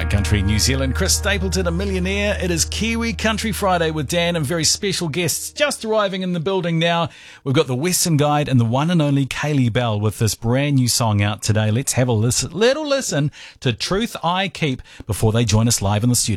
Country New Zealand. Chris Stapleton, a millionaire. It is Kiwi Country Friday with Dan and very special guests just arriving in the building now. We've got the Western Guide and the one and only Kaylee Bell with this brand new song out today. Let's have a little listen to Truth I Keep before they join us live in the studio.